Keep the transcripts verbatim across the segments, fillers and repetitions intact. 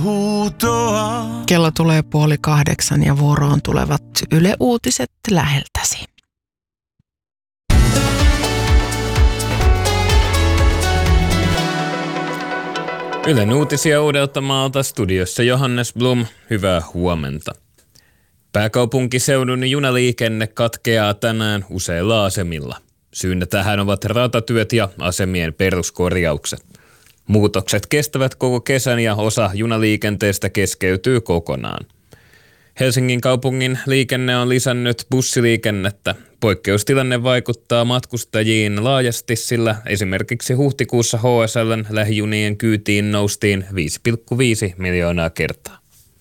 Huutoa. Kello tulee puoli kahdeksan ja vuoroon tulevat Yle Uutiset läheltäsi. Ylen uutisia Uudeltamaalta studiossa Johannes Blum, hyvää huomenta. Pääkaupunkiseudun junaliikenne katkeaa tänään useilla asemilla. Syynä tähän ovat ratatyöt ja asemien peruskorjaukset. Muutokset kestävät koko kesän ja osa junaliikenteestä keskeytyy kokonaan. Helsingin kaupungin liikenne on lisännyt bussiliikennettä. Poikkeustilanne vaikuttaa matkustajiin laajasti, sillä esimerkiksi huhtikuussa H S L:n lähijunien kyytiin noustiin viisi pilkku viisi miljoonaa kertaa.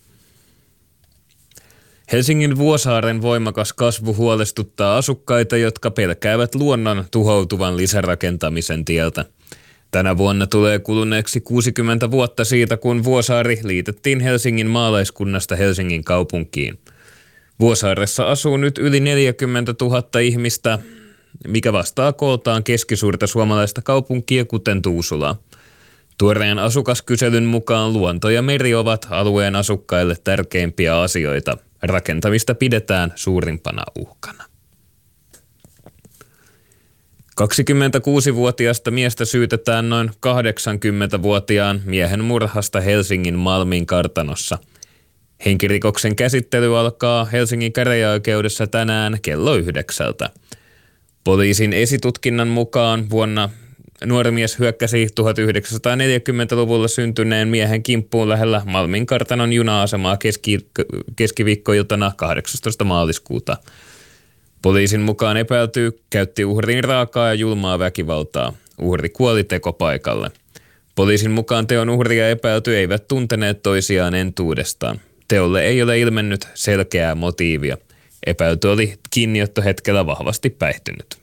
Helsingin Vuosaaren voimakas kasvu huolestuttaa asukkaita, jotka pelkäävät luonnon tuhoutuvan lisärakentamisen tieltä. Tänä vuonna tulee kuluneeksi kuusikymmentä vuotta siitä, kun Vuosaari liitettiin Helsingin maalaiskunnasta Helsingin kaupunkiin. Vuosaaressa asuu nyt yli neljäkymmentätuhatta ihmistä, mikä vastaa kooltaan keskisuurta suomalaista kaupunkia, kuten Tuusulaa. Tuoreen asukaskyselyn mukaan luonto ja meri ovat alueen asukkaille tärkeimpiä asioita. Rakentamista pidetään suurimpana uhkana. kaksikymmentäkuusivuotiaasta miestä syytetään noin kahdeksankymmentävuotiaan miehen murhasta Helsingin Malmin kartanossa. Henkirikoksen käsittely alkaa Helsingin käräjäoikeudessa tänään kello yhdeksältä. Poliisin esitutkinnan mukaan vuonna nuori mies hyökkäsi tuhatyhdeksänsataaneljäkymmentäluvulla syntyneen miehen kimppuun lähellä Malmin kartanon juna-asemaa keski, keskiviikkoiltana kahdeksastoista maaliskuuta. Poliisin mukaan epäilty käytti uhriin raakaa ja julmaa väkivaltaa. Uhri kuoli tekopaikalle. Poliisin mukaan teon uhri ja epäilty eivät tunteneet toisiaan entuudestaan. Teolle ei ole ilmennyt selkeää motiivia. Epäilty oli kiinniottohetkellä vahvasti päihtynyt.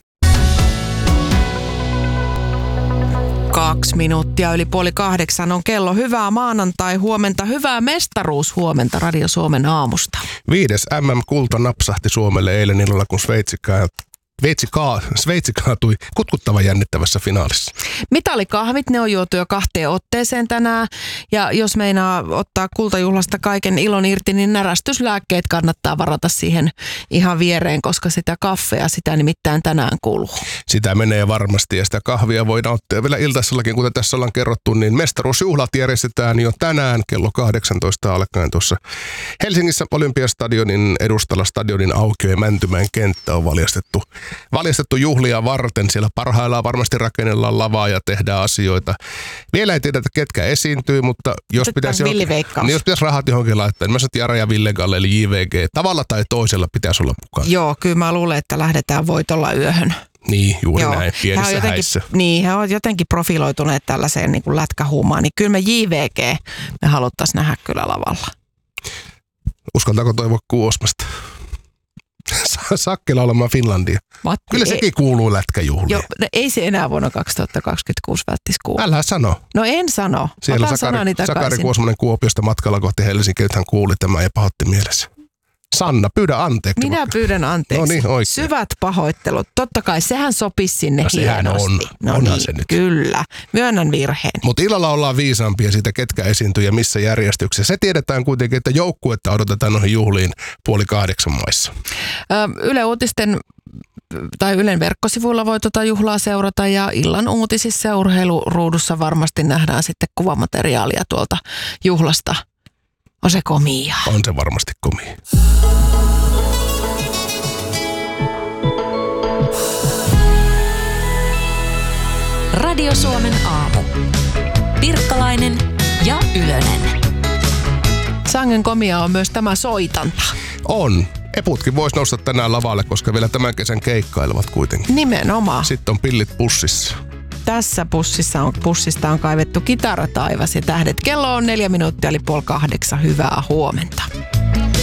Kaksi minuuttia yli puoli kahdeksan on kello. Hyvää maanantai huomenta, hyvää mestaruushuomenta Radio Suomen aamusta. Viides M M-kulta napsahti Suomelle eilen illalla, kun Sveitsi, Sveitsi, kaa, Sveitsi kaatui kutkuttavan jännittävässä finaalissa. Mitalikahvit, ne on juotu jo kahteen otteeseen tänään. Ja jos meinaa ottaa kultajuhlasta kaiken ilon irti, niin närästyslääkkeet kannattaa varata siihen ihan viereen, koska sitä kaffea, sitä nimittäin tänään kuluu. Sitä menee varmasti ja sitä kahvia voidaan ottaa vielä iltaisellakin, kuten tässä ollaan kerrottu, niin mestaruusjuhlat järjestetään jo tänään kello kahdeksantoista alkaen tuossa Helsingissä Olympiastadionin edustalla stadionin aukio ja Mäntymäen kenttä on valjastettu. Valjastettu juhlia varten. Siellä parhaillaan varmasti rakennellaan lavaa ja tehdään asioita. Vielä ei tiedetä, ketkä esiintyy, mutta jos pitäisi, johonkin, niin jos pitäisi rahat johonkin laittaa, niin mä sanoin, että Jara ja Ville Galle, eli J V G, tavalla tai toisella pitäisi olla mukana. Joo, kyllä mä luulen, että lähdetään voitolla yöhön. Niin, juuri Joo. näin, pienissä jotenkin, häissä. Niin, he ovat jotenkin profiloituneet tällaiseen niin kuin lätkähuumaan, niin kyllä me J V G me haluttaisiin nähdä kyllä lavalla. Uskaltaako toivoa Kuosmasta? Sakkela olemaan Finlandia. Matti, Kyllä sekin ei, kuuluu lätkäjuhliin. Jo, no ei se enää vuonna kaksituhattakaksikymmentäkuusi välttis kuulu. Älä sano. No en sano. Siellä Otan Sakari, sanani takaisin. Sakari Kuosmanen Kuopiosta matkalla kohti Helsinkiä, että hän kuuli tämän ja pahoitti mielessä. Sanna, pyydä anteeksi. Minä pyydän anteeksi. No niin, oikein. Syvät pahoittelut. Totta kai, sehän sopisi sinne no, hienosti. On. No Onhan niin, se nyt. Kyllä. Myönnän virheeni. Mutta illalla ollaan viisaampia siitä, ketkä esiintyy ja missä järjestyksessä. Se tiedetään kuitenkin, että joukkuetta odotetaan noihin juhliin puoli kahdeksan maissa. Ö, Yle Uutisten tai Ylen verkkosivuilla voi tuota juhlaa seurata ja illan uutisissa ja urheiluruudussa varmasti nähdään sitten kuvamateriaalia tuolta juhlasta. On se komia. On se varmasti komia. Radio Suomen aamu. Pirkkalainen ja Ylönen. Sangen komia on myös tämä soitanta. On. Eputkin vois nousta tänään lavalle, koska vielä tämän kesän keikkailevat kuitenkin. Nimenomaan. Sitten on pillit pussissa. Tässä pussissa on, pussista on kaivettu kitarataivas ja tähdet. Kello on neljä minuuttia eli puoli kahdeksan. Hyvää huomenta.